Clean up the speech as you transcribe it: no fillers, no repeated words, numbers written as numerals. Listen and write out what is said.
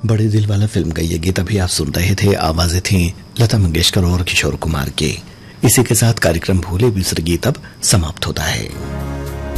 बड़े दिल वाला फिल्म का ये गीत अभी आप सुन रहे थे। आवाजें थी लता मंगेशकर और किशोर कुमार के। इसी के साथ कार्यक्रम भूले बिसरे गीत अब समाप्त होता है।